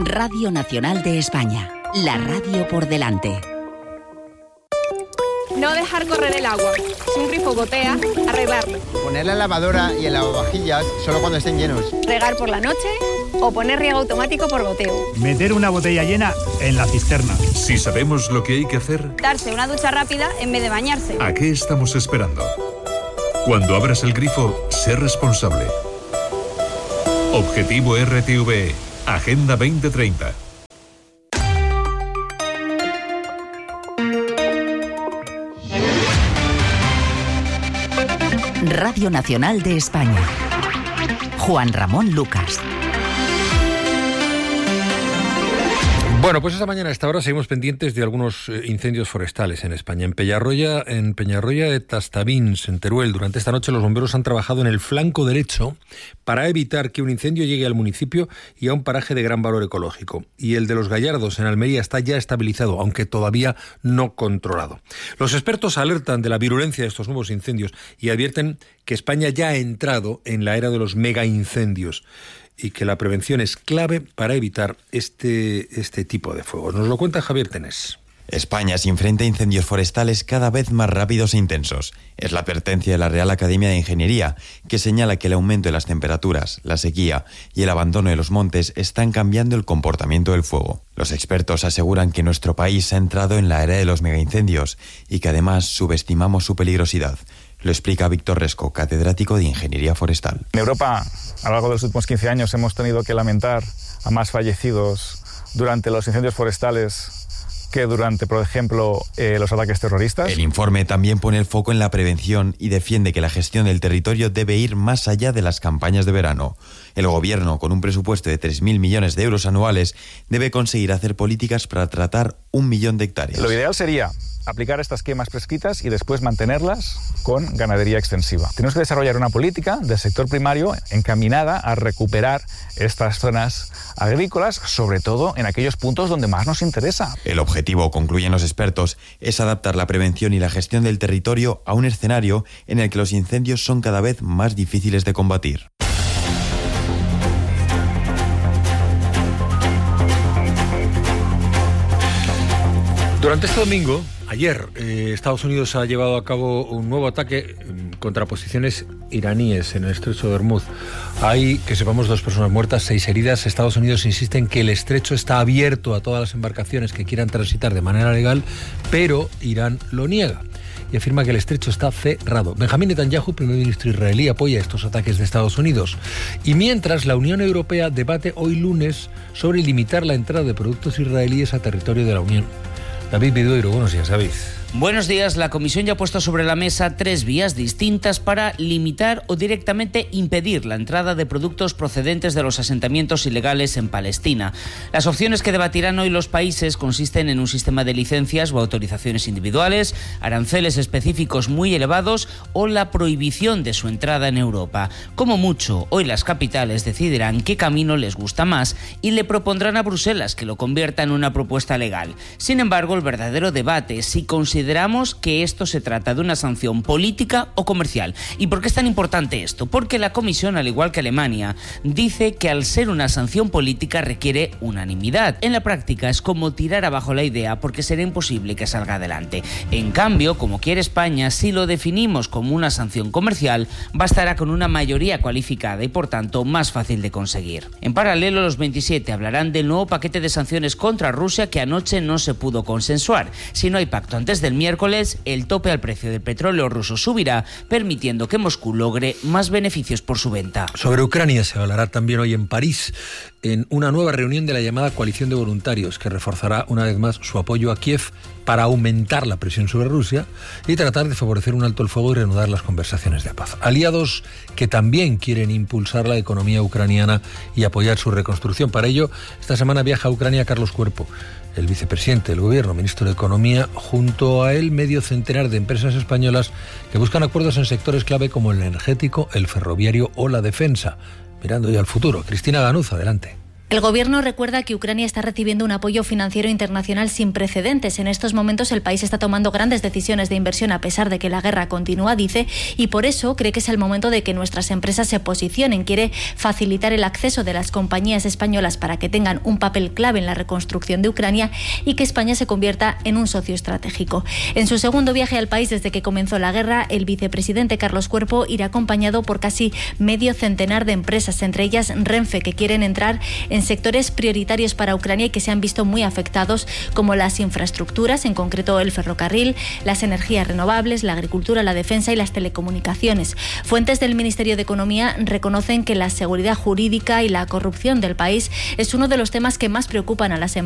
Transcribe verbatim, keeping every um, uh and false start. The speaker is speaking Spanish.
Radio Nacional de España, la radio por delante. No dejar correr el agua. Si un grifo gotea, arreglarlo. Poner la lavadora y el lavavajillas solo cuando estén llenos. Regar por la noche o poner riego automático por goteo. Meter una botella llena en la cisterna. Si sabemos lo que hay que hacer, darse una ducha rápida en vez de bañarse. ¿A qué estamos esperando? Cuando abras el grifo, sé responsable. Objetivo R T V E, Agenda veinte treinta. Radio Nacional de España. Juan Ramón Lucas. Bueno, pues esta mañana a esta hora seguimos pendientes de algunos incendios forestales en España. En Peñarroya, en Peñarroya de Tastavins, en Teruel, durante esta noche los bomberos han trabajado en el flanco derecho para evitar que un incendio llegue al municipio y a un paraje de gran valor ecológico. Y el de Los Gallardos, en Almería, está ya estabilizado, aunque todavía no controlado. Los expertos alertan de la virulencia de estos nuevos incendios y advierten que España ya ha entrado en la era de los megaincendios y que la prevención es clave para evitar este, este tipo de fuegos. Nos lo cuenta Javier Tenés. España se enfrenta a incendios forestales cada vez más rápidos e intensos. Es la advertencia de la Real Academia de Ingeniería, que señala que el aumento de las temperaturas, la sequía y el abandono de los montes están cambiando el comportamiento del fuego. Los expertos aseguran que nuestro país ha entrado en la era de los megaincendios y que además subestimamos su peligrosidad. Lo explica Víctor Resco, catedrático de Ingeniería Forestal. En Europa, a lo largo de los últimos quince años, hemos tenido que lamentar a más fallecidos durante los incendios forestales que durante, por ejemplo, eh, los ataques terroristas. El informe también pone el foco en la prevención y defiende que la gestión del territorio debe ir más allá de las campañas de verano. El Gobierno, con un presupuesto de tres mil millones de euros anuales, debe conseguir hacer políticas para tratar un millón de hectáreas. Lo ideal sería aplicar estas quemas prescritas y después mantenerlas con ganadería extensiva. Tenemos que desarrollar una política del sector primario encaminada a recuperar estas zonas agrícolas, sobre todo en aquellos puntos donde más nos interesa. El objetivo, concluyen los expertos, es adaptar la prevención y la gestión del territorio a un escenario en el que los incendios son cada vez más difíciles de combatir. Durante este domingo, ayer, eh, Estados Unidos ha llevado a cabo un nuevo ataque eh, contra posiciones iraníes en el estrecho de Hormuz. Hay, que sepamos, dos personas muertas, seis heridas. Estados Unidos insiste en que el estrecho está abierto a todas las embarcaciones que quieran transitar de manera legal, pero Irán lo niega y afirma que el estrecho está cerrado. Benjamín Netanyahu, primer ministro israelí, apoya estos ataques de Estados Unidos. Y mientras, la Unión Europea debate hoy lunes sobre limitar la entrada de productos israelíes a territorio de la Unión. David Vidueiro, buenos días, David. Buenos días. La Comisión ya ha puesto sobre la mesa tres vías distintas para limitar o directamente impedir la entrada de productos procedentes de los asentamientos ilegales en Palestina. Las opciones que debatirán hoy los países consisten en un sistema de licencias o autorizaciones individuales, aranceles específicos muy elevados o la prohibición de su entrada en Europa. Como mucho, hoy las capitales decidirán qué camino les gusta más y le propondrán a Bruselas que lo convierta en una propuesta legal. Sin embargo, el verdadero debate es si consideran Consideramos que esto se trata de una sanción política o comercial. ¿Y por qué es tan importante esto? Porque la Comisión, al igual que Alemania, dice que al ser una sanción política requiere unanimidad. En la práctica es como tirar abajo la idea porque será imposible que salga adelante. En cambio, como quiere España, si lo definimos como una sanción comercial, bastará con una mayoría cualificada y por tanto más fácil de conseguir. En paralelo, los veintisiete hablarán del nuevo paquete de sanciones contra Rusia que anoche no se pudo consensuar. Si no hay pacto antes del miércoles, el tope al precio del petróleo ruso subirá, permitiendo que Moscú logre más beneficios por su venta. Sobre Ucrania se hablará también hoy en París, en una nueva reunión de la llamada Coalición de Voluntarios, que reforzará una vez más su apoyo a Kiev para aumentar la presión sobre Rusia y tratar de favorecer un alto el fuego y reanudar las conversaciones de paz. Aliados que también quieren impulsar la economía ucraniana y apoyar su reconstrucción. Para ello, esta semana viaja a Ucrania Carlos Cuerpo, el vicepresidente del Gobierno, ministro de Economía, junto a él medio centenar de empresas españolas que buscan acuerdos en sectores clave como el energético, el ferroviario o la defensa. Mirando ya al futuro. Cristina Ganuza, adelante. El Gobierno recuerda que Ucrania está recibiendo un apoyo financiero internacional sin precedentes. En estos momentos el país está tomando grandes decisiones de inversión a pesar de que la guerra continúa, dice, y por eso cree que es el momento de que nuestras empresas se posicionen. Quiere facilitar el acceso de las compañías españolas para que tengan un papel clave en la reconstrucción de Ucrania y que España se convierta en un socio estratégico. En su segundo viaje al país desde que comenzó la guerra, el vicepresidente Carlos Cuerpo irá acompañado por casi medio centenar de empresas, entre ellas Renfe, que quieren entrar en sectores prioritarios para Ucrania y que se han visto muy afectados, como las infraestructuras, en concreto el ferrocarril, las energías renovables, la agricultura, la defensa y las telecomunicaciones. Fuentes del Ministerio de Economía reconocen que la seguridad jurídica y la corrupción del país es uno de los temas que más preocupan a las empresas.